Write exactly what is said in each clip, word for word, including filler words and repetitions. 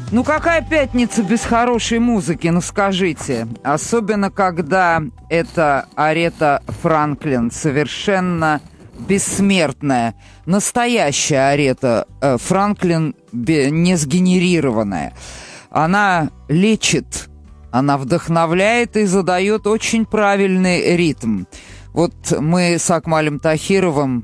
Ну какая пятница без хорошей музыки, ну скажите. Особенно, когда это Арета Франклин, совершенно бессмертная, настоящая Арета э, Франклин, бе, не сгенерированная. Она лечит, она вдохновляет и задает очень правильный ритм. Вот мы с Акмалем Тахировым,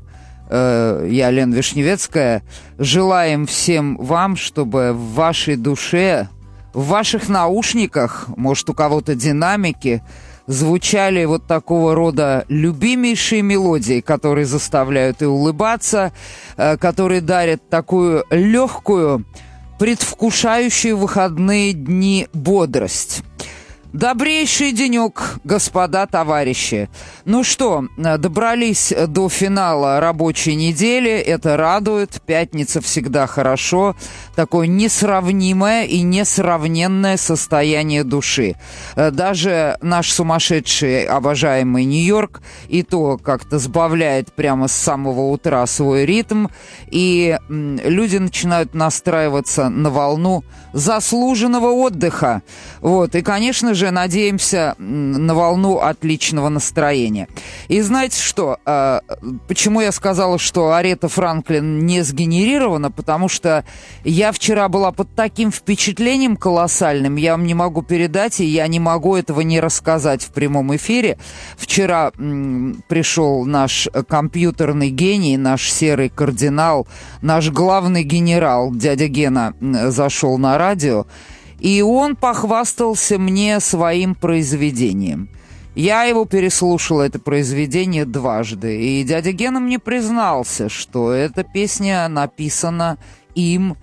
э, я, Лена Вишневецкая, желаем всем вам, чтобы в вашей душе, в ваших наушниках, может, у кого-то динамики, звучали вот такого рода любимейшие мелодии, которые заставляют и улыбаться, э, которые дарят такую легкую, предвкушающую выходные дни бодрость. Добрейший денек, господа товарищи. Ну что, добрались до финала рабочей недели, это радует, пятница всегда хорошо, такое несравнимое и несравненное состояние души. Даже наш сумасшедший, обожаемый Нью-Йорк и то как-то сбавляет прямо с самого утра свой ритм, и люди начинают настраиваться на волну заслуженного отдыха. Вот, и, конечно же, надеемся на волну отличного настроения. И знаете что? Э, почему я сказала, что Арета Франклин не сгенерирована? Потому что я вчера была под таким впечатлением колоссальным, я вам не могу передать, и я не могу этого не рассказать в прямом эфире. Вчера м, пришел наш компьютерный гений, наш серый кардинал, наш главный генерал, дядя Гена, зашел на радио, и он похвастался мне своим произведением. Я его переслушала, это произведение, дважды. И дядя Гена мне признался, что эта песня написана им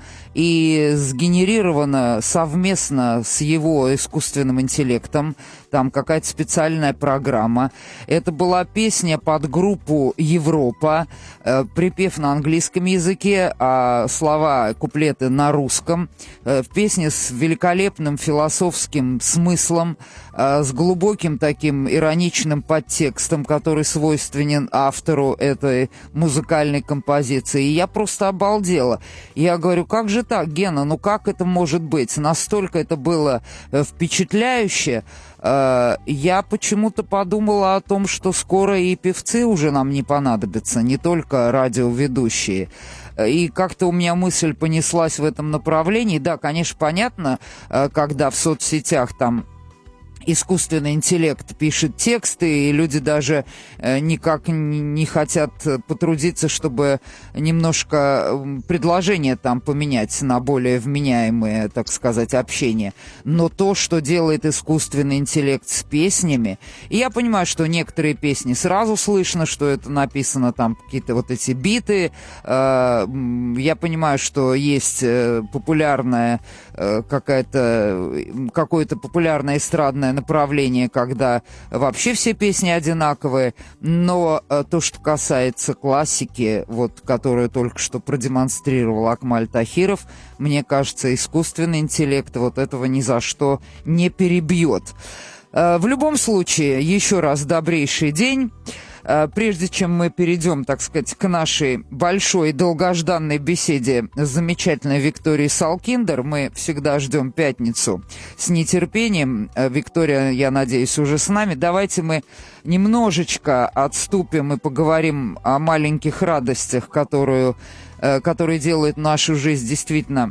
и сгенерирована совместно с его искусственным интеллектом. Там какая-то специальная программа. Это была песня под группу «Европа», э, припев на английском языке, а слова, куплеты на русском. Э, песня с великолепным философским смыслом, э, с глубоким таким ироничным подтекстом, который свойственен автору этой музыкальной композиции. И я просто обалдела. Я говорю, как же так, Гена, ну как это может быть? Настолько это было э, впечатляюще. Я почему-то подумала о том, что скоро и певцы уже нам не понадобятся, не только радиоведущие. И как-то у меня мысль понеслась в этом направлении. Да, конечно, понятно, когда в соцсетях там искусственный интеллект пишет тексты, и люди даже э, никак не, не хотят потрудиться, чтобы немножко предложения там поменять на более вменяемое, так сказать, общение. Но то, что делает искусственный интеллект с песнями, и я понимаю, что некоторые песни сразу слышно, что это написано там какие-то вот эти биты. Э, я понимаю, что есть э, популярная э, какая-то, какое-то популярное эстрадное направление, когда вообще все песни одинаковые, но э, то, что касается классики, вот, которую только что продемонстрировал Акмаль Тахиров, мне кажется, искусственный интеллект вот этого ни за что не перебьет. Э, в любом случае, еще раз добрейший день. Прежде чем мы перейдем, так сказать, к нашей большой и долгожданной беседе с замечательной Викторией Салкиндер, мы всегда ждем пятницу с нетерпением. Виктория, я надеюсь, уже с нами. Давайте мы немножечко отступим и поговорим о маленьких радостях, которую, которые делают нашу жизнь действительно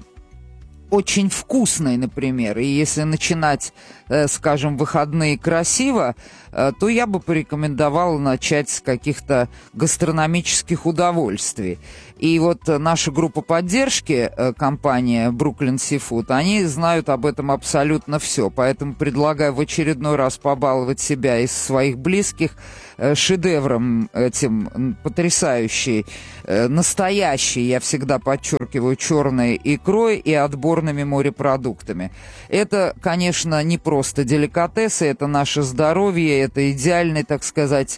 очень вкусной, например. И если начинать, э, скажем, выходные красиво, э, то я бы порекомендовала начать с каких-то гастрономических удовольствий. И вот наша группа поддержки, э, компания Brooklyn Seafood, они знают об этом абсолютно все. Поэтому предлагаю в очередной раз побаловать себя и своих близких э, шедевром этим потрясающей, э, настоящей, я всегда подчеркиваю, черной икрой и отборными морепродуктами. Это, конечно, не просто деликатесы, это наше здоровье, это идеальный, так сказать,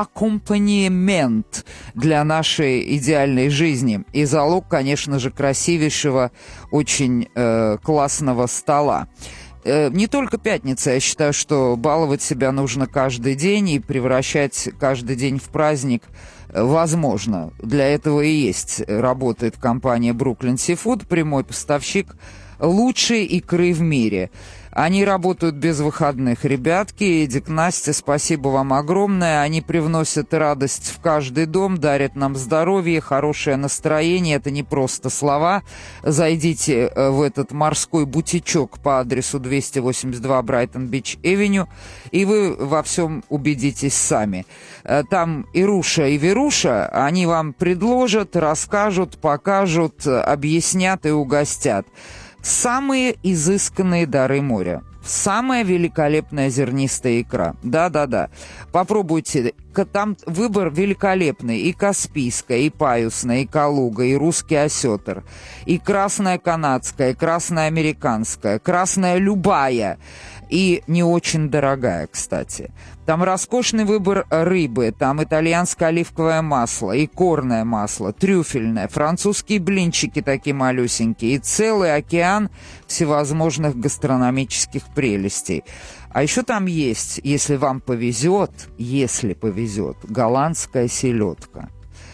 аккомпанемент для нашей идеальной жизни. И залог, конечно же, красивейшего, очень э, классного стола. Э, не только пятница, я считаю, что баловать себя нужно каждый день и превращать каждый день в праздник Возможно. Для этого и есть, работает компания Brooklyn Seafood, прямой поставщик лучшей икры в мире. Они работают без выходных. Ребятки, Эдик, Настя, спасибо вам огромное. Они привносят радость в каждый дом, дарят нам здоровье, хорошее настроение. Это не просто слова. Зайдите в этот морской бутичок по адресу двести восемьдесят два Брайтон-Бич-Эвеню, и вы во всем убедитесь сами. Там Ируша и Веруша, они вам предложат, расскажут, покажут, объяснят и угостят. Самые изысканные дары моря. Самая великолепная зернистая икра. Да-да-да. Попробуйте. Там выбор великолепный. И каспийская, и паюсная, и калуга, и русский осетр. И красная канадская, и красная американская, красная любая. И не очень дорогая, кстати. Там роскошный выбор рыбы, там итальянское оливковое масло, икорное масло, трюфельное, французские блинчики такие малюсенькие и целый океан всевозможных гастрономических прелестей. А еще там есть, если вам повезет, если повезет, голландская селедка.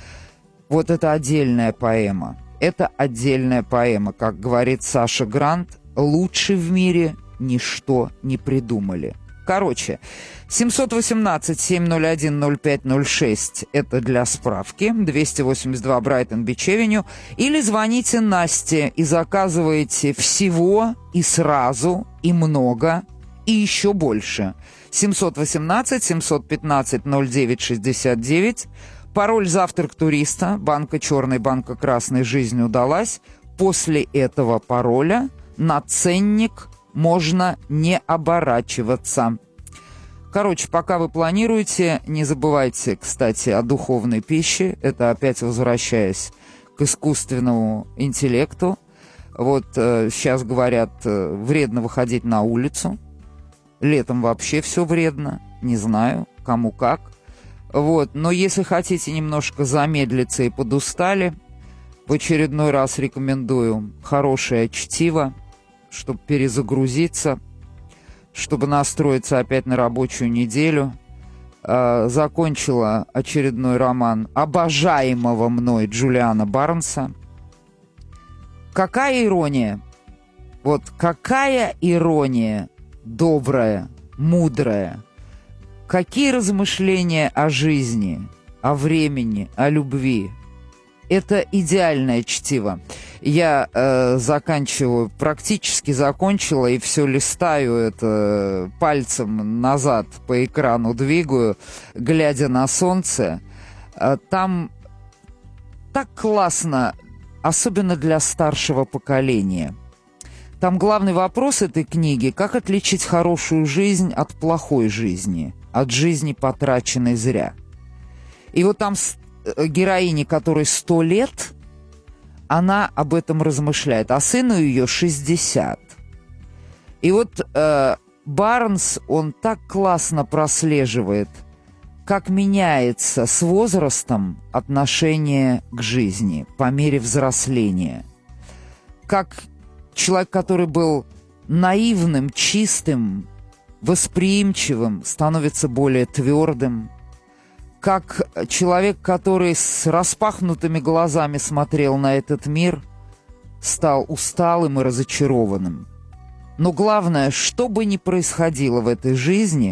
Вот это отдельная поэма. Это отдельная поэма, как говорит Саша Грант, лучше в мире ничто не придумали. Короче, семь один восемь семь ноль один ноль пять ноль шесть это для справки, двести восемьдесят два Брайтон-Бич-Эвеню, или звоните Насте и заказываете всего и сразу, и много, и еще больше. семь один восемь семь один пять ноль девять шестьдесят девять, пароль «Завтрак туриста», банка черной, банка красной, жизнь удалась. После этого пароля на ценник можно не оборачиваться. Короче, пока вы планируете, не забывайте, кстати, о духовной пище. Это опять возвращаясь к искусственному интеллекту. Вот э, сейчас говорят, э, вредно выходить на улицу. Летом вообще все вредно. Не знаю, кому как. Вот. Но если хотите немножко замедлиться и подустали, в очередной раз рекомендую хорошее чтиво, чтобы перезагрузиться, чтобы настроиться опять на рабочую неделю. Э, закончила очередной роман обожаемого мной Джулиана Барнса. Какая ирония! Вот какая ирония! Добрая, мудрая. Какие размышления о жизни, о времени, о любви. Это идеальное чтиво. Я э, заканчиваю, практически закончила, и все листаю это пальцем назад по экрану двигаю, глядя на солнце. Э, там так классно, особенно для старшего поколения. Там главный вопрос этой книги: как отличить хорошую жизнь от плохой жизни, от жизни, потраченной зря. И вот там героине, которой сто лет, она об этом размышляет, а сыну ее шестьдесят. И вот э, Барнс, он так классно прослеживает, как меняется с возрастом отношение к жизни по мере взросления. Как человек, который был наивным, чистым, восприимчивым, становится более твердым. Как человек, который с распахнутыми глазами смотрел на этот мир, стал усталым и разочарованным. Но главное, что бы ни происходило в этой жизни,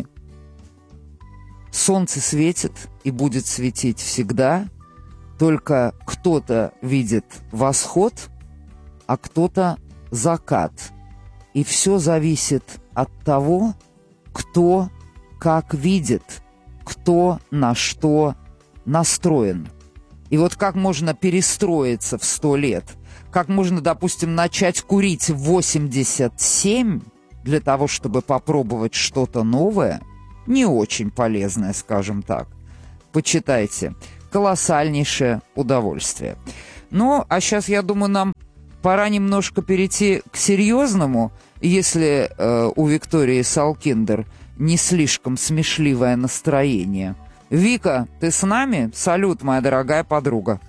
солнце светит и будет светить всегда, только кто-то видит восход, а кто-то закат. И все зависит от того, кто как видит, кто на что настроен. И вот как можно перестроиться в сто лет, как можно, допустим, начать курить в восемьдесят семь для того, чтобы попробовать что-то новое, не очень полезное, скажем так. Почитайте. Колоссальнейшее удовольствие. Ну, а сейчас, я думаю, нам пора немножко перейти к серьезному, если э, у Виктории Салкиндер не слишком смешливое настроение. Вика, ты с нами? Салют, моя дорогая подруга.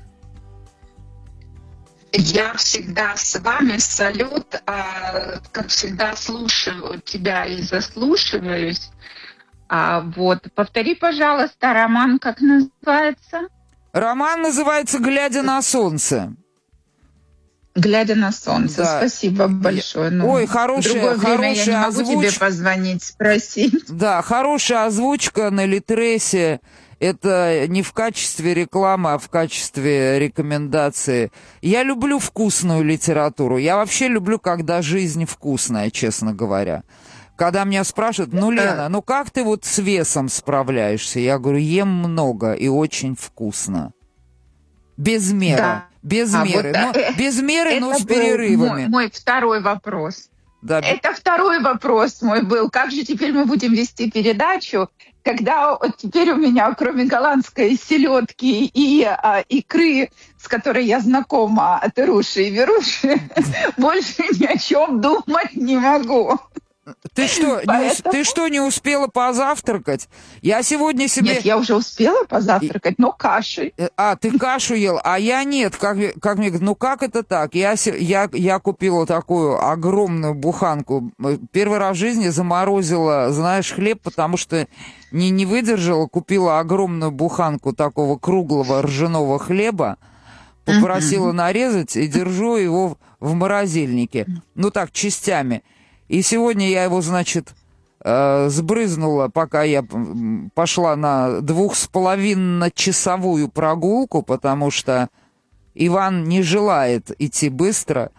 Я всегда с вами, салют. А, как всегда, слушаю тебя и заслушиваюсь. А, вот, повтори, пожалуйста, роман как называется? Роман называется «Глядя на солнце». «Глядя на солнце». Да. Спасибо большое. Ну, Ой, хорошая, в другое время я не могу озвуч... тебе позвонить, спросить. Да, хорошая озвучка на Литресе. Это не в качестве рекламы, а в качестве рекомендации. Я люблю вкусную литературу. Я вообще люблю, когда жизнь вкусная, честно говоря. Когда меня спрашивают, ну, Лена, ну как ты вот с весом справляешься? Я говорю, ем много и очень вкусно. Без меры. Да. Без а меры. Вот, но, э, без меры, но с перерывами. Мой, мой второй вопрос. Да. Это второй вопрос мой был. Как же теперь мы будем вести передачу, когда вот теперь у меня, кроме голландской селедки и а, икры, с которой я знакома от Ируши и Веруши, больше ни о чем думать не могу. Ты что, Поэтому... не ус... ты что, не успела позавтракать? Я сегодня себе... Нет, я уже успела позавтракать, но кашей. А, ты кашу ел, а я нет. Как, как мне говорят, ну как это так? Я, я, я купила такую огромную буханку. Первый раз в жизни заморозила, знаешь, хлеб, потому что не, не выдержала. Купила огромную буханку такого круглого ржаного хлеба. Попросила mm-hmm. нарезать и держу его в морозильнике. Ну так, частями. И сегодня я его, значит, э, сбрызнула, пока я пошла на двух с половиной часовую прогулку, потому что Иван не желает идти быстро.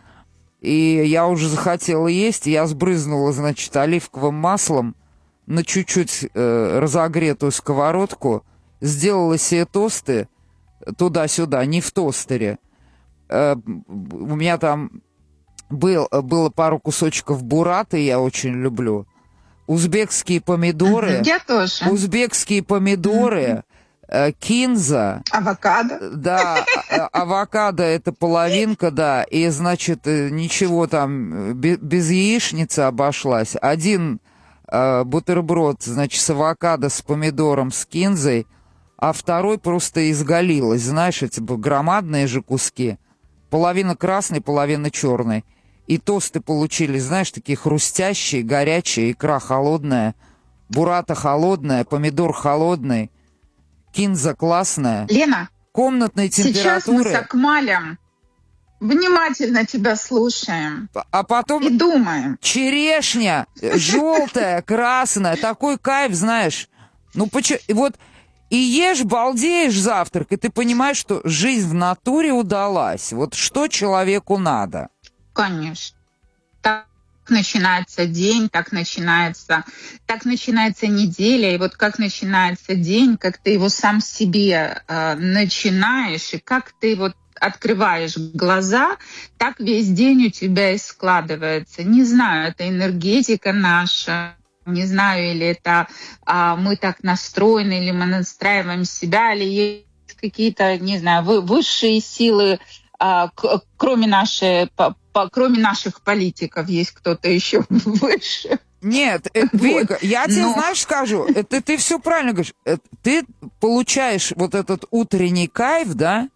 И я уже захотела есть, я сбрызнула, значит, оливковым маслом на чуть-чуть э, разогретую сковородку, сделала себе тосты туда-сюда, не в тостере. Э, у меня там... Был, было пару кусочков бураты, я очень люблю. Узбекские помидоры. Я тоже. Узбекские помидоры, э, кинза. Авокадо. Да, а, авокадо это половинка, да. И, значит, ничего там, без, без яичницы обошлась. Один э, бутерброд, значит, с авокадо, с помидором, с кинзой, а второй просто изгалилось. Знаешь, эти громадные же куски. Половина красной, половина черной. И тосты получились, знаешь, такие хрустящие, горячие, икра холодная, бурата холодная, помидор холодный, кинза классная. Лена, комнатной температуры. Сейчас мы с Акмалем внимательно тебя слушаем. А потом и думаем. Черешня, желтая, красная, такой кайф, знаешь. Ну, почему... Вот и ешь, балдеешь завтрак, и ты понимаешь, что жизнь в натуре удалась. Вот что человеку надо. Конечно. Так начинается день, так начинается, так начинается неделя. И вот как начинается день, как ты его сам себе э, начинаешь, и как ты вот открываешь глаза, так весь день у тебя и складывается. Не знаю, это энергетика наша, не знаю, или это а, мы так настроены, или мы настраиваем себя, или есть какие-то, не знаю, вы, высшие силы, а, к, кроме, нашей, по, по, кроме наших политиков, есть кто-то еще выше. Нет, это, вот. Вика, я тебе, Но... знаешь, скажу, это ты все правильно говоришь. Это, ты получаешь вот этот утренний кайф, да,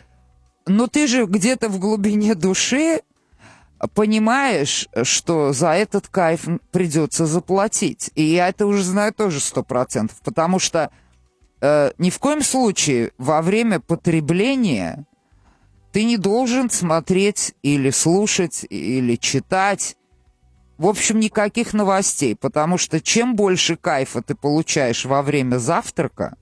но ты же где-то в глубине души понимаешь, что за этот кайф придется заплатить. И я это уже знаю тоже сто процентов, потому что э, ни в коем случае во время потребления ты не должен смотреть или слушать, или читать, в общем, никаких новостей, потому что чем больше кайфа ты получаешь во время завтрака,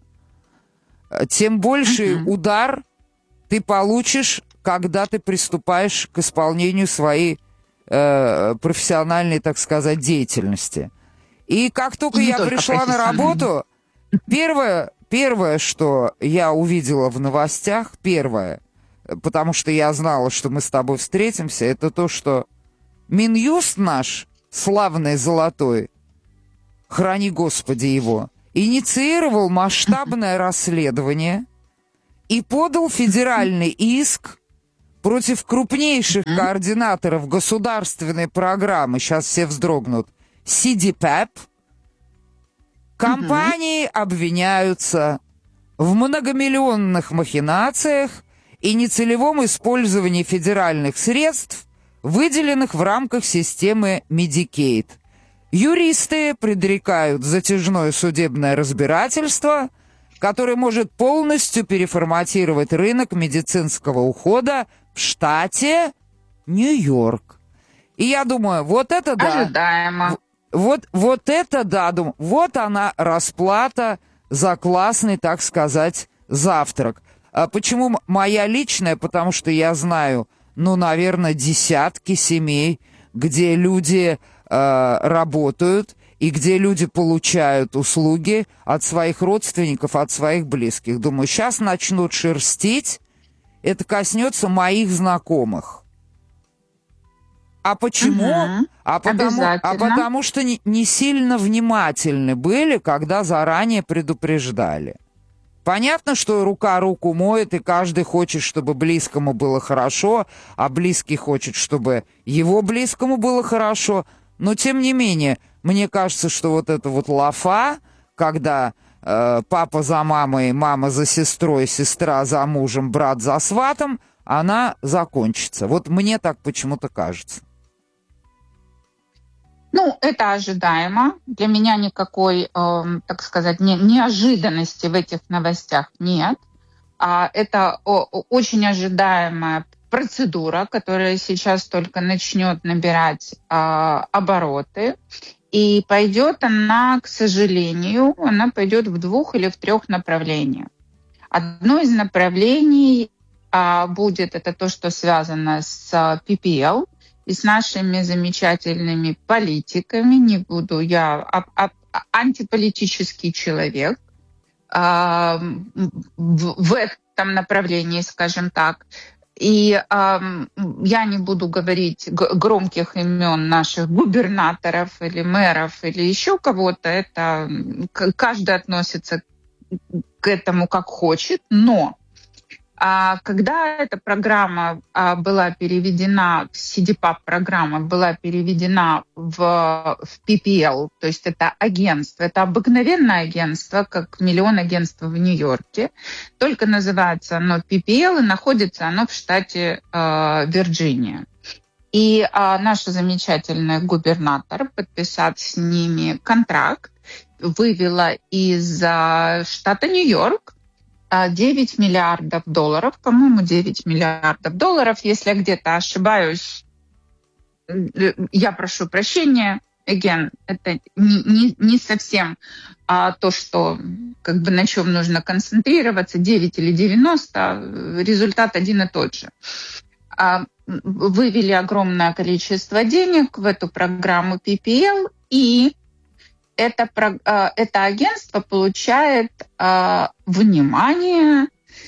тем больше uh-huh. удар ты получишь, когда ты приступаешь к исполнению своей э, профессиональной, так сказать, деятельности. И как только И я пришла на работу, первое, первое, что я увидела в новостях, первое, потому что я знала, что мы с тобой встретимся, это то, что Минюст наш, славный золотой, храни Господи его, инициировал масштабное расследование и подал федеральный иск против крупнейших координаторов государственной программы, сейчас все вздрогнут, СиДиПэп. Компании mm-hmm. обвиняются в многомиллионных махинациях и нецелевом использовании федеральных средств, выделенных в рамках системы Medicaid. Юристы предрекают затяжное судебное разбирательство который может полностью переформатировать рынок медицинского ухода в штате Нью-Йорк. И я думаю, вот это да. Ожидаемо. Вот, вот это да, думаю, вот она расплата за классный, так сказать, завтрак. А почему моя личная? Потому что я знаю, ну, наверное, десятки семей, где люди э, работают и где люди получают услуги от своих родственников, от своих близких. Думаю, сейчас начнут шерстить, это коснется моих знакомых. А почему? Угу, а, потому, а потому что не, не сильно внимательны были, когда заранее предупреждали. Понятно, что рука руку моет, и каждый хочет, чтобы близкому было хорошо, а близкий хочет, чтобы его близкому было хорошо. Но, тем не менее, мне кажется, что вот эта вот лафа, когда э, папа за мамой, мама за сестрой, сестра за мужем, брат за сватом, она закончится. Вот мне так почему-то кажется. Ну, это ожидаемо. Для меня никакой, э, так сказать, не, неожиданности в этих новостях нет. А это о, очень ожидаемая процедура, которая сейчас только начнет набирать э, обороты. И пойдет она, к сожалению, она пойдет в двух или в трех направлениях. Одно из направлений э, будет это то, что связано с пи пи эл, и с нашими замечательными политиками. Не буду, я а, а, антиполитический человек а, в, в этом направлении, скажем так. И а, я не буду говорить громких имен наших губернаторов или мэров или еще кого-то. Это каждый относится к этому как хочет, но А когда эта программа а, была переведена, си ди пап программа была переведена в, в пи пи эл, то есть это агентство, это обыкновенное агентство, как миллион агентств в Нью-Йорке, только называется оно пи пи эл и находится оно в штате э, Вирджиния. И а, наша замечательная губернатор, подписав с ними контракт, вывела из а, штата Нью-Йорк девять миллиардов долларов, по-моему, девять миллиардов долларов. Если я где-то ошибаюсь, я прошу прощения. Again, это не, не, не совсем а, то, что, как бы, на чем нужно концентрироваться, девять или девяносто, результат один и тот же. А, вывели огромное количество денег в эту программу пи пи эл, и Это, это агентство получает э, внимание,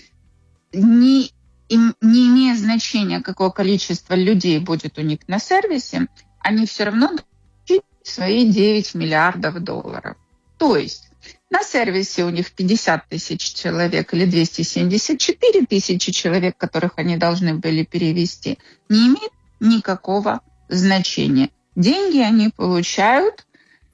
не, им, не имея значения, какое количество людей будет у них на сервисе, они все равно получат свои девять миллиардов долларов. То есть на сервисе у них пятьдесят тысяч человек или двести семьдесят четыре тысячи человек, которых они должны были перевести, не имеет никакого значения. Деньги они получают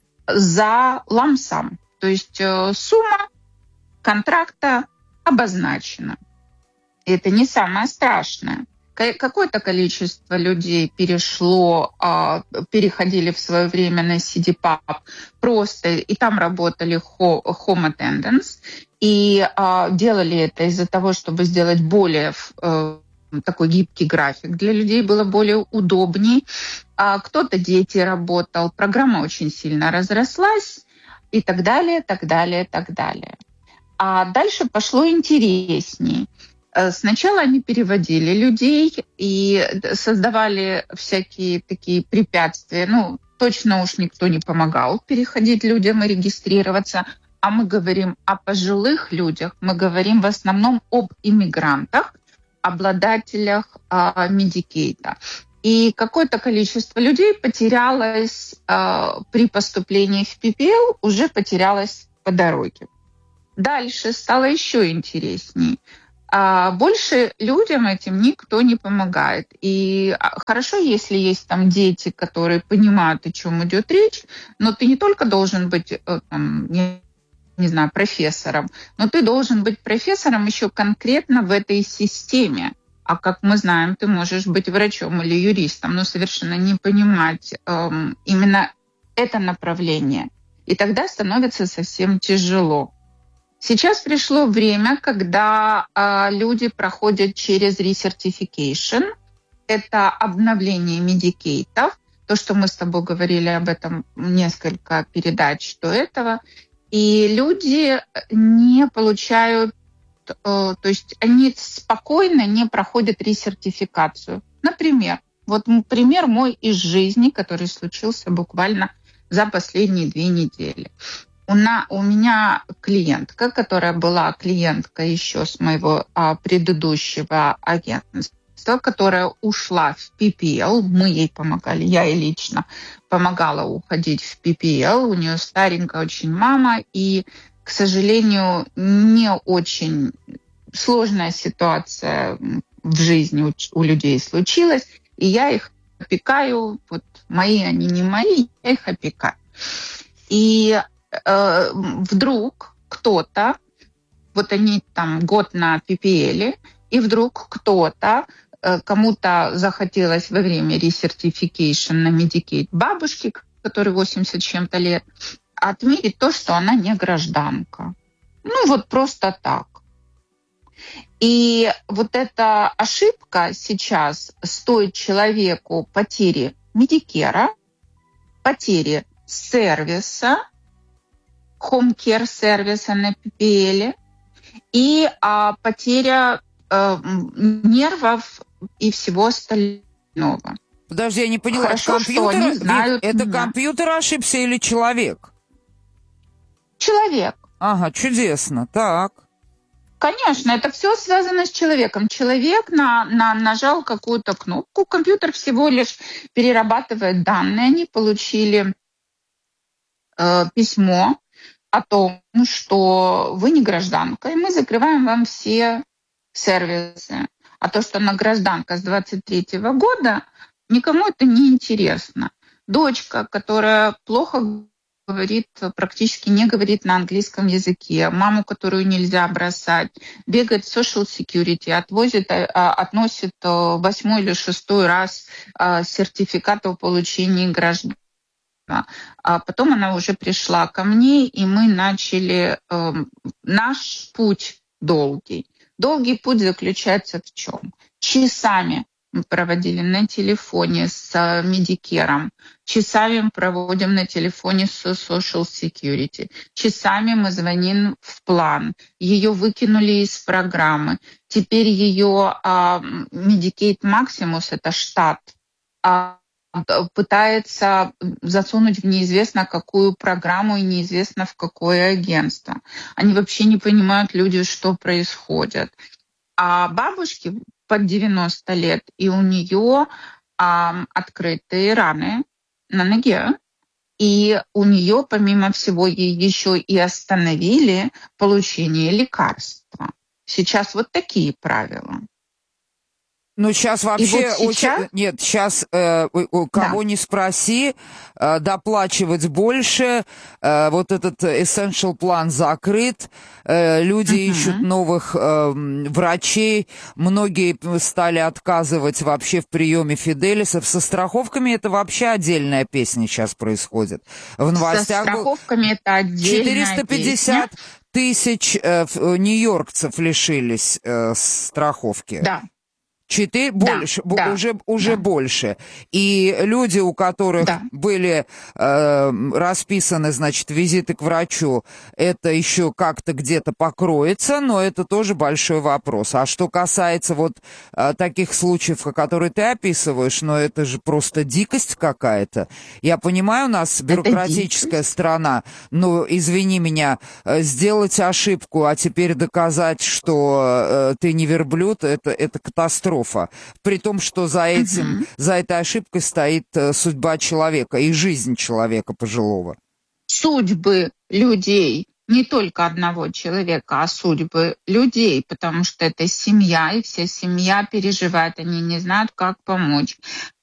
за ламсам, то есть э, сумма контракта обозначена. И это не самое страшное. Какое-то количество людей перешло, э, переходили в свое время на си ди пап просто, и там работали home attendants, и э, делали это из-за того, чтобы сделать более э, такой гибкий график для людей, было более удобней. А кто-то дети работал, программа очень сильно разрослась и так далее, так далее, так далее. А дальше пошло интереснее. Сначала они переводили людей и создавали всякие такие препятствия. Ну, точно уж никто не помогал переходить людям и регистрироваться. А мы говорим о пожилых людях, мы говорим в основном об иммигрантах, обладателях а, Медикейда. И какое-то количество людей потерялось э, при поступлении в пи пи эл, уже потерялось по дороге. Дальше стало еще интереснее. А больше людям этим никто не помогает. И хорошо, если есть там дети, которые понимают, о чем идет речь, но ты не только должен быть, там, не, не знаю, профессором, но ты должен быть профессором еще конкретно в этой системе. А как мы знаем, ты можешь быть врачом или юристом, но совершенно не понимать эм, именно это направление. И тогда становится совсем тяжело. Сейчас пришло время, когда э, люди проходят через recertification. Это обновление медикейтов. То, что мы с тобой говорили об этом несколько передач до этого. И люди не получают, э, то есть они спокойно не проходят ресертификацию. Например, вот пример мой из жизни, который случился буквально за последние две недели. У, на, у меня клиентка, которая была клиентка еще с моего а, предыдущего агентства, которая ушла в пи пи эл, мы ей помогали, я ей лично помогала уходить в пи пи эл, у нее старенькая очень мама, и, к сожалению, не очень сложная ситуация в жизни у, у людей случилась, и я их опекаю, вот мои они не мои, я их опекаю. И э, вдруг кто-то, вот они там год на пи пи эл, и вдруг кто-то, э, кому-то захотелось во время ресертификейшн на Medicaid бабушки, которой восемьдесят с чем-то лет, отметить то, что она не гражданка. Ну вот просто так. И вот эта ошибка сейчас стоит человеку потери медикера, потери сервиса, home-care сервиса на пи пи эл и а, потеря а, нервов и всего остального. Подожди, я не поняла, Хорошо, компьютер, что они знают это меня. компьютер ошибся или человек? Человек. Ага, чудесно, так. Конечно, это все связано с человеком. Человек на, на, нажал какую-то кнопку, компьютер всего лишь перерабатывает данные. Они получили э, письмо о том, что вы не гражданка, и мы закрываем вам все сервисы. А то, что она гражданка с двадцать третьего года, никому это не интересно. Дочка, которая плохо говорит, практически не говорит на английском языке, маму, которую нельзя бросать, бегает в social security, отвозит, относит восьмой или шестой раз сертификат о получении гражданства. А потом она уже пришла ко мне, и мы начали э, наш путь долгий. Долгий путь заключается в чем? Часами мы проводили на телефоне с медикером, часами мы проводим на телефоне с social security, часами мы звоним в план. Ее выкинули из программы. Теперь ее а, Medicaid Maximus, это штат, а, пытается засунуть в неизвестно какую программу и неизвестно в какое агентство. Они вообще не понимают, люди, что происходит. А бабушке под девяносто лет, и у нее а, открытые раны на ноге, и у нее, помимо всего, ей еще и остановили получение лекарства. Сейчас вот такие правила. Ну, сейчас вообще вот сейчас... очень... Нет, сейчас э, кого да. не спроси, э, доплачивать больше, э, вот этот Essential план закрыт, э, люди uh-huh. ищут новых э, врачей, многие стали отказывать вообще в приеме Фиделисов. Со страховками это вообще отдельная песня сейчас происходит. В новостях... Со страховками это отдельная четыреста пятьдесят песня. Тысяч э, нью-йоркцев лишились э, страховки. Да. Четыре, да, больше, да, уже, уже да. больше. И люди, у которых да. были э, расписаны, значит, визиты к врачу, это еще как-то где-то покроется, но это тоже большой вопрос. А что касается вот э, таких случаев, которые ты описываешь, ну это же просто дикость какая-то. Я понимаю, у нас бюрократическая страна, но, извини меня, э, сделать ошибку, а теперь доказать, что э, ты не верблюд, это, это катастрофа. При том, что за этим, uh-huh. за этой ошибкой стоит э, судьба человека и жизнь человека пожилого. Судьбы людей, не только одного человека, а судьбы людей, потому что это семья, и вся семья переживает, они не знают, как помочь.